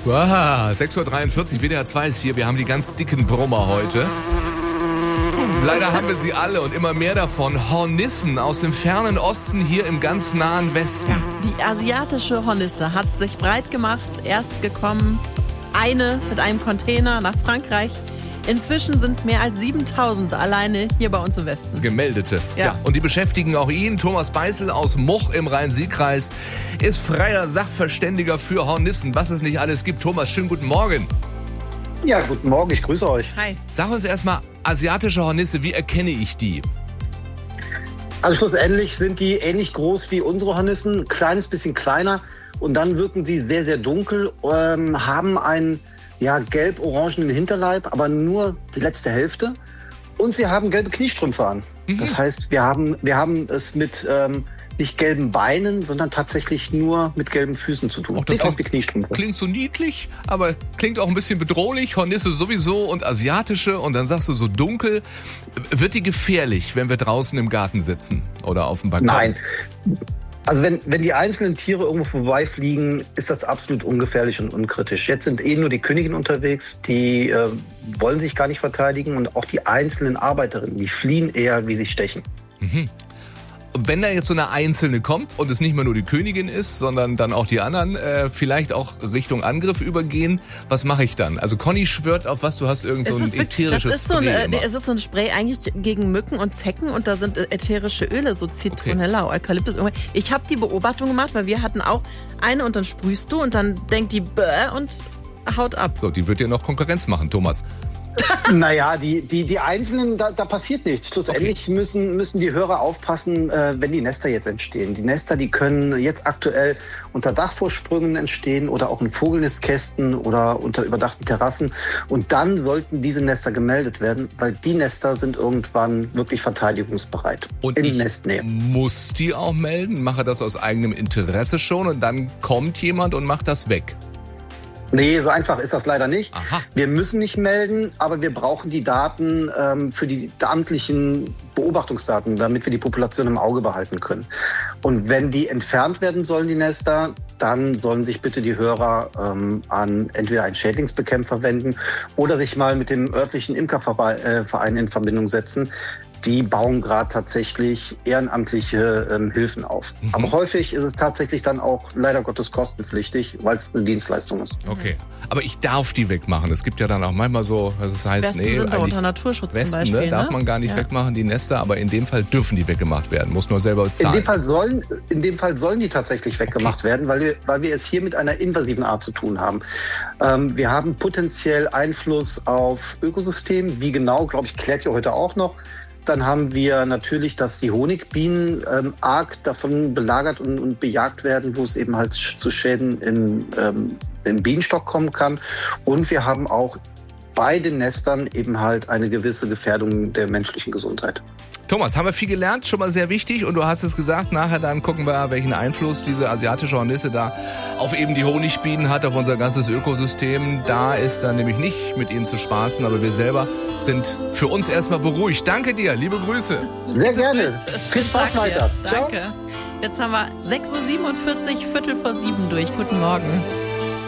Wow, 6.43 Uhr, WDR 2 ist hier. Wir haben die ganz dicken Brummer heute. Leider haben wir sie alle und immer mehr davon. Hornissen aus dem fernen Osten hier im ganz nahen Westen. Ja, die asiatische Hornisse hat sich breit gemacht. Erst gekommen eine mit einem Container nach Frankreich. Inzwischen sind es mehr als 7.000 alleine hier bei uns im Westen. Gemeldete. Ja. Und die beschäftigen auch ihn. Thomas Beißel aus Much im Rhein-Sieg-Kreis ist freier Sachverständiger für Hornissen. Was es nicht alles gibt. Thomas, schönen guten Morgen. Ja, guten Morgen, ich grüße euch. Hi. Sag uns erstmal, asiatische Hornisse, wie erkenne ich die? Also schlussendlich sind die ähnlich groß wie unsere Hornissen, ein kleines bisschen kleiner und dann wirken sie sehr, sehr dunkel, haben einen gelb-orangenen Hinterleib, aber nur die letzte Hälfte und sie haben gelbe Kniestrümpfe an. Das heißt, wir haben es mit nicht gelben Beinen, sondern tatsächlich nur mit gelben Füßen zu tun. Sieht aus wie Kniestrümpfe. Klingt so niedlich, aber klingt auch ein bisschen bedrohlich. Hornisse sowieso und asiatische und dann sagst du so dunkel. Wird die gefährlich, wenn wir draußen im Garten sitzen oder auf dem Balkon? Nein. Also wenn die einzelnen Tiere irgendwo vorbeifliegen, ist das absolut ungefährlich und unkritisch. Jetzt sind nur die Königinnen unterwegs, die wollen sich gar nicht verteidigen und auch die einzelnen Arbeiterinnen, die fliehen eher, wie sie stechen. Mhm. Und wenn da jetzt so eine Einzelne kommt und es nicht mehr nur die Königin ist, sondern dann auch die anderen vielleicht auch Richtung Angriff übergehen, was mache ich dann? Also Conny schwört auf was, du hast irgend so ein ätherisches Spray. Es ist so ein Spray eigentlich gegen Mücken und Zecken und da sind ätherische Öle, so Zitronella, Eukalyptus. Ich habe die Beobachtung gemacht, weil wir hatten auch eine und dann sprühst du und dann denkt die und haut ab. So, die wird dir noch Konkurrenz machen, Thomas. Naja, die Einzelnen, da passiert nichts. Schlussendlich müssen die Hörer aufpassen, wenn die Nester jetzt entstehen. Die Nester, die können jetzt aktuell unter Dachvorsprüngen entstehen oder auch in Vogelnistkästen oder unter überdachten Terrassen. Und dann sollten diese Nester gemeldet werden, weil die Nester sind irgendwann wirklich verteidigungsbereit. Und in Nestnähe. Muss die auch melden? Mache das aus eigenem Interesse schon und dann kommt jemand und macht das weg? Nee, so einfach ist das leider nicht. Aha. Wir müssen nicht melden, aber wir brauchen die Daten für die amtlichen Beobachtungsdaten, damit wir die Population im Auge behalten können. Und wenn die entfernt werden sollen, die Nester, dann sollen sich bitte die Hörer an entweder einen Schädlingsbekämpfer wenden oder sich mal mit dem örtlichen Imkerverein in Verbindung setzen. Die bauen gerade tatsächlich ehrenamtliche Hilfen auf. Aber häufig ist es tatsächlich dann auch leider Gottes kostenpflichtig, weil es eine Dienstleistung ist. Okay, aber ich darf die wegmachen. Es gibt ja dann auch manchmal so, das heißt, Wespen sind unter Naturschutz Wespen, zum Beispiel. Darf man gar nicht wegmachen, die Nester, aber in dem Fall dürfen die weggemacht werden. Muss man selber bezahlen. In dem Fall sollen die tatsächlich weggemacht werden, weil wir es hier mit einer invasiven Art zu tun haben. Wir haben potenziell Einfluss auf Ökosystem. Wie genau, glaube ich, klärt ihr heute auch noch. Dann haben wir natürlich, dass die Honigbienen arg davon belagert und bejagt werden, wo es eben halt zu Schäden im Bienenstock kommen kann. Und wir haben auch bei den Nestern eben halt eine gewisse Gefährdung der menschlichen Gesundheit. Thomas, haben wir viel gelernt, schon mal sehr wichtig. Und du hast es gesagt, nachher dann gucken wir, welchen Einfluss diese asiatische Hornisse da auf eben die Honigbienen hat, auf unser ganzes Ökosystem. Da ist dann nämlich nicht mit ihnen zu spaßen, aber wir selber sind für uns erstmal beruhigt. Danke dir, liebe Grüße. Sehr gerne. Viel Spaß weiter. Danke. Jetzt haben wir 6.47 Uhr, 6:45 durch. Guten Morgen.